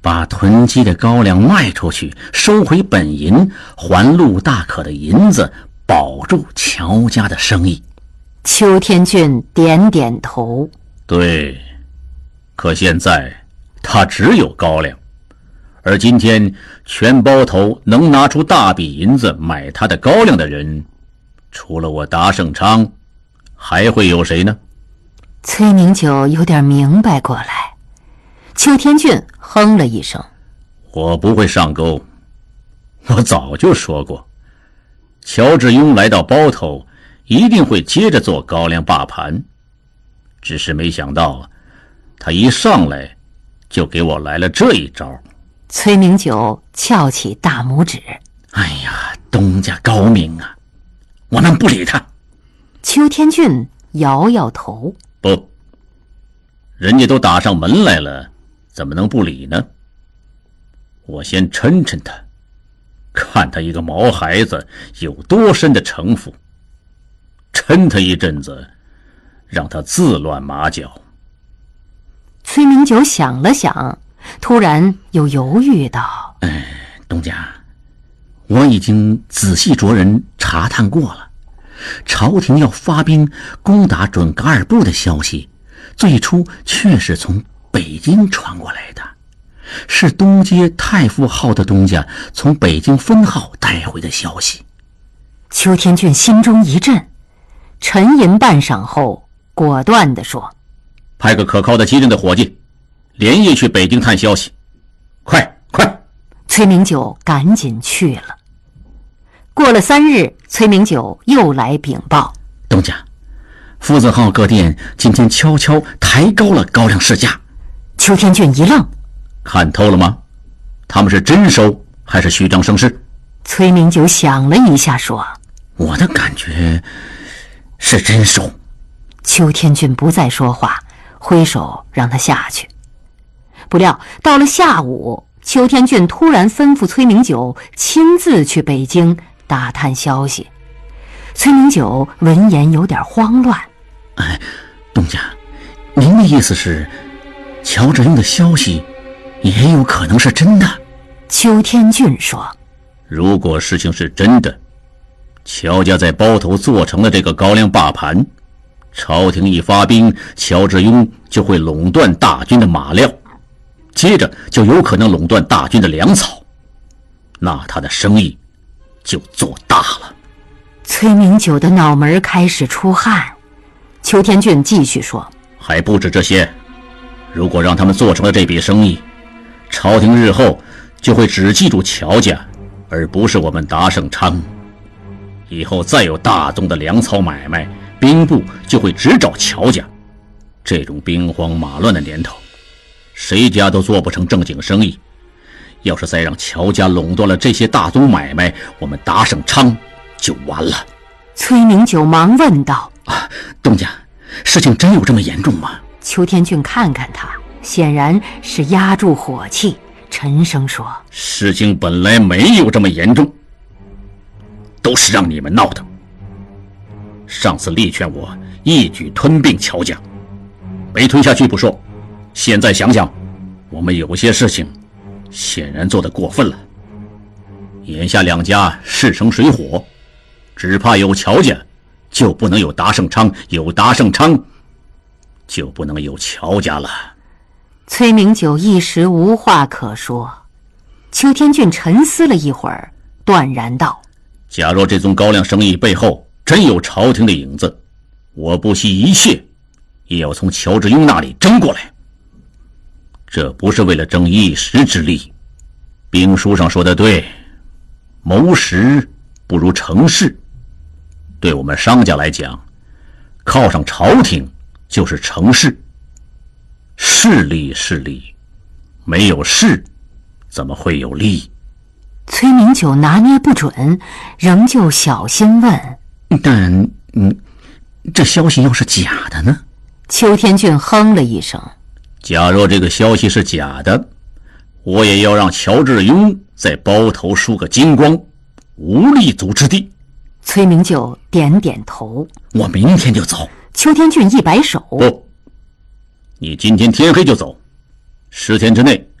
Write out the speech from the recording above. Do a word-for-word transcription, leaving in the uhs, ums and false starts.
把囤积的高粱卖出去，收回本银，还陆大可的银子，保住乔家的生意。 邱天俊点点头。 对，可现在他只有高粱，而今天全包头能拿出大笔银子买他的高粱的人，除了我达盛昌，还会有谁呢？ 崔明九有点明白过来。邱天俊哼了一声： 我不会上钩，我早就说过，乔致庸来到包头一定会接着做高粱霸盘，只是没想到他一上来就给我来了这一招。 崔明九翘起大拇指： 哎呀，东家高明啊，我能不理他？ 邱天俊摇摇头： 不，人家都打上门来了，怎么能不理呢？我先抻抻他，看他一个毛孩子有多深的城府，抻他一阵子，让他自乱马脚。 崔明九想了想，突然又犹豫道： 哎，东家，我已经仔细着人查探过了，朝廷要发兵攻打准噶尔部的消息，最初确是从北京传过来的，是东街太傅号的东家从北京分号带回的消息。 邱天俊心中一震，沉吟半晌后，果断地说： 派个可靠的机灵的伙计，连夜去北京探消息，快快！ 崔明九赶紧去了。过了三日，崔明九又来禀报： 东家，夫子号各店今天悄悄抬高了高粱市价。 邱天俊一愣： 看透了吗？他们是真收还是虚张声势？ 崔明九想了一下说： 我的感觉是真收。 邱天俊不再说话，挥手让他下去。不料到了下午，邱天俊突然吩咐崔明九亲自去北京打探消息。崔明九闻言有点慌乱： 哎，东家，您的意思是乔致庸的消息也有可能是真的？ 邱天俊说： 如果事情是真的，乔家在包头做成了这个高粱霸盘，朝廷一发兵，乔致庸就会垄断大军的马料，接着就有可能垄断大军的粮草，那他的生意就做大了。 崔明九的脑门开始出汗。邱天俊继续说： 还不止这些，如果让他们做成了这笔生意，朝廷日后就会只记住乔家，而不是我们达盛昌。以后再有大宗的粮草买卖，兵部就会只找乔家。这种兵荒马乱的年头，谁家都做不成正经生意。要是再让乔家垄断了这些大宗买卖，我们达盛昌就完了。 崔明九忙问道： 啊，东家，事情真有这么严重吗？ 邱天俊看看他，显然是压住火气，沉声说： 事情本来没有这么严重，都是让你们闹的。上次力劝我一举吞并乔家，没吞下去不说，现在想想，我们有些事情显然做得过分了。眼下两家势成水火，只怕有乔家就不能有达盛昌，有达盛昌就不能有乔家了。 崔明九一时无话可说。邱天俊沉思了一会儿，断然道： 假若这宗高粱生意背后真有朝廷的影子，我不惜一切也要从乔致庸那里争过来。这不是为了争一时之利，兵书上说的对，谋时不如成事。对我们商家来讲，靠上朝廷就是成事。势利是利，没有势怎么会有利？ 崔明九拿捏不准，仍旧小心问： 但嗯，这消息要是假的呢？ 邱天俊哼了一声： 假若这个消息是假的，我也要让乔致庸在包头输个精光，无立足之地。 崔明九点点头： 我明天就走。 邱天俊一摆手： 不，你今天天黑就走，十天之内